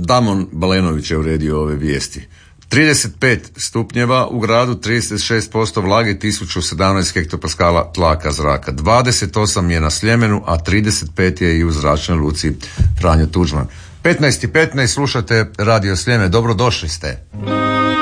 Damon Balenović je uredio ove vijesti. 35 stupnjeva u gradu, 36% vlage, 1017 hektopaskala tlaka zraka. 28 je na Sljemenu, a 35 je i u zračnoj luci Franjo Tuđman. 15:15 slušate Radio Sljeme, dobrodošli ste.